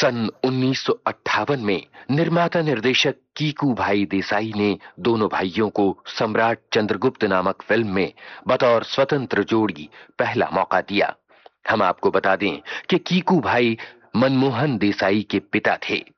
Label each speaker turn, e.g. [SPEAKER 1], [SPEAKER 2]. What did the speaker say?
[SPEAKER 1] सन 1958 में निर्माता निर्देशक कीकू भाई देसाई ने दोनों भाइयों को सम्राट चंद्रगुप्त नामक फिल्म में बतौर स्वतंत्र जोड़ी पहला मौका दिया। हम आपको बता दें कि कीकू भाई मनमोहन देसाई के पिता थे।